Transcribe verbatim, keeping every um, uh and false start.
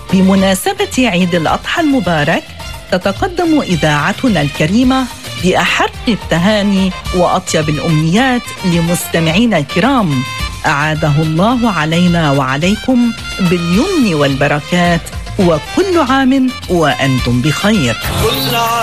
بمناسبة عيد الأضحى المبارك تتقدم إذاعتنا الكريمة بأحر التهاني وأطيب الأمنيات لمستمعينا الكرام، أعاده الله علينا وعليكم باليمن والبركات، وكل عام وأنتم بخير.